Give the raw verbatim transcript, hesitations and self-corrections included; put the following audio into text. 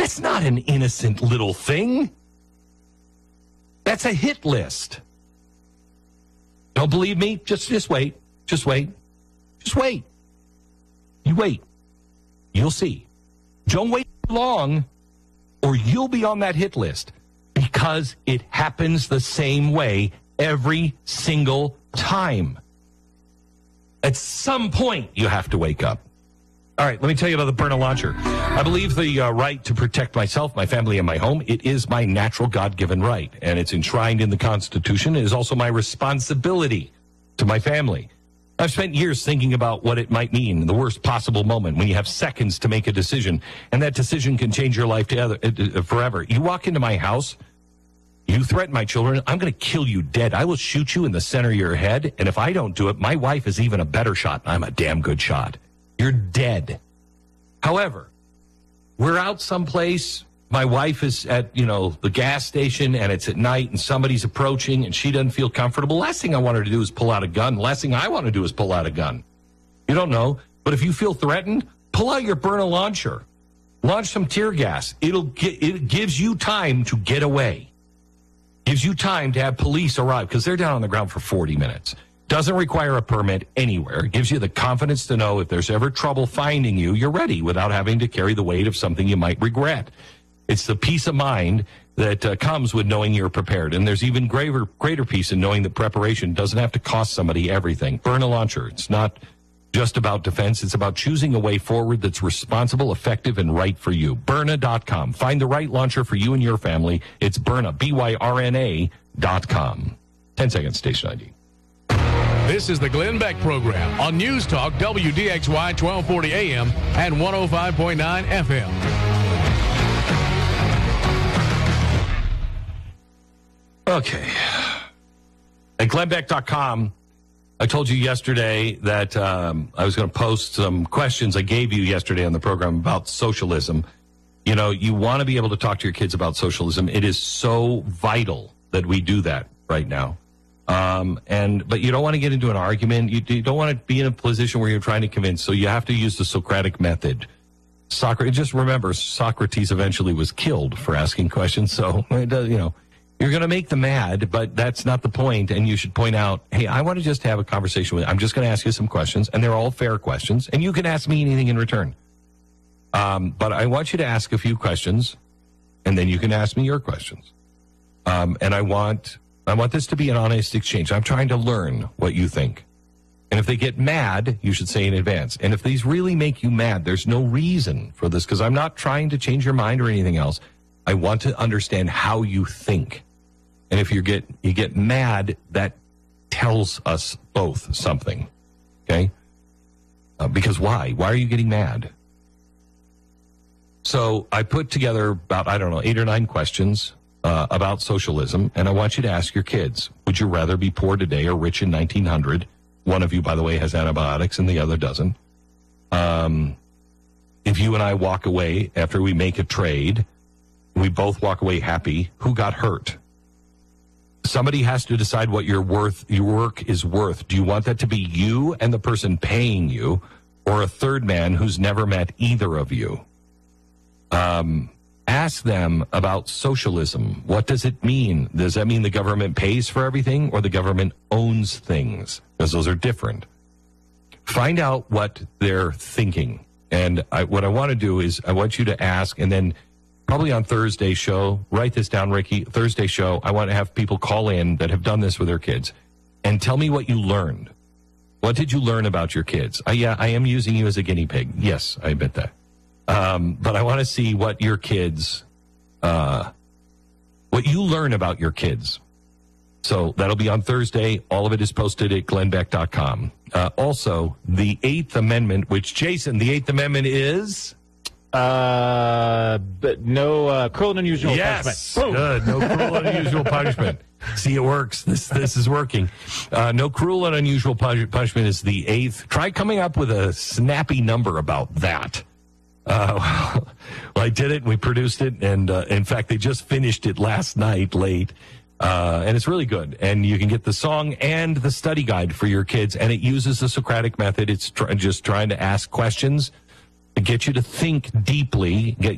That's not an innocent little thing. That's a hit list. Don't believe me? Just, just wait. Just wait. Just wait. You wait. You'll see. Don't wait too long, or you'll be on that hit list, because it happens the same way every single time. At some point, you have to wake up. All right, let me tell you about the Byrna launcher. I believe the uh, right to protect myself, my family, and my home. It is my natural God-given right, and it's enshrined in the Constitution. It is also my responsibility to my family. I've spent years thinking about what it might mean in the worst possible moment when you have seconds to make a decision, and that decision can change your life together, uh, forever. You walk into my house, you threaten my children, I'm going to kill you dead. I will shoot you in the center of your head, and if I don't do it, my wife is even a better shot, and I'm a damn good shot. You're dead. However, we're out someplace. My wife is at, you know, the gas station, and it's at night, and somebody's approaching, and she doesn't feel comfortable. Last thing I want her to do is pull out a gun. Last thing I want to do is pull out a gun. You don't know. But if you feel threatened, pull out your Byrna launcher. Launch some tear gas. It'll get, it gives you time to get away. Gives you time to have police arrive, because they're down on the ground for forty minutes. Doesn't require a permit anywhere. Gives you the confidence to know if there's ever trouble finding you, you're ready without having to carry the weight of something you might regret. It's the peace of mind that uh, comes with knowing you're prepared. And there's even greater, greater peace in knowing that preparation doesn't have to cost somebody everything. Byrna launcher. It's not just about defense. It's about choosing a way forward that's responsible, effective, and right for you. Byrna dot com. Find the right launcher for you and your family. It's Byrna, B Y R N A dot com. ten seconds, station I D. This is the Glenn Beck Program on News Talk W D X Y twelve forty A M and one oh five point nine F M. Okay. At Glenn Beck dot com, I told you yesterday that um, I was going to post some questions I gave you yesterday on the program about socialism. You know, you want to be able to talk to your kids about socialism. It is so vital that we do that right now. Um, and but you don't want to get into an argument. You, you don't want to be in a position where you're trying to convince. So you have to use the Socratic method. Socrates, just remember, Socrates eventually was killed for asking questions. So it does, you know, you're going to make them mad, but that's not the point. And you should point out, hey, I want to just have a conversation with you. I'm just going to ask you some questions, and they're all fair questions, and you can ask me anything in return. Um, but I want you to ask a few questions, and then you can ask me your questions. Um, and I want. I want this to be an honest exchange. I'm trying to learn what you think. And if they get mad, you should say in advance. And if these really make you mad, there's no reason for this, because I'm not trying to change your mind or anything else. I want to understand how you think. And if you get you get mad, that tells us both something. Okay? Uh, because why? Why are you getting mad? So I put together about, I don't know, eight or nine questions Uh, about socialism, and I want you to ask your kids, would you rather be poor today or rich in nineteen hundred? One of you, by the way, has antibiotics and the other doesn't. Um, if you and I walk away after we make a trade, we both walk away happy, who got hurt? Somebody has to decide what your worth, your work is worth. Do you want that to be you and the person paying you, or a third man who's never met either of you? Um... Ask them about socialism. What does it mean? Does that mean the government pays for everything, or the government owns things? Because those are different. Find out what they're thinking. And I, what I want to do is I want you to ask, and then probably on Thursday's show, write this down, Ricky, Thursday show, I want to have people call in that have done this with their kids and tell me what you learned. What did you learn about your kids? Uh, yeah, I am using you as a guinea pig. Yes, I admit that. Um, but I want to see what your kids, uh, what you learn about your kids. So that'll be on Thursday. All of it is posted at Glenn Beck dot com. Uh, also, the Eighth Amendment, which, Jason, the Eighth Amendment is? Uh, but no uh, cruel and unusual yes. punishment. Good. No cruel and unusual punishment. See, it works. This this is working. Uh, no cruel and unusual punishment is the eighth. Try coming up with a snappy number about that. Uh, well, I did it, and we produced it, and uh, in fact, they just finished it last night late, uh, and it's really good. And you can get the song and the study guide for your kids, and it uses the Socratic method. It's tr- just trying to ask questions, to get you to think deeply, get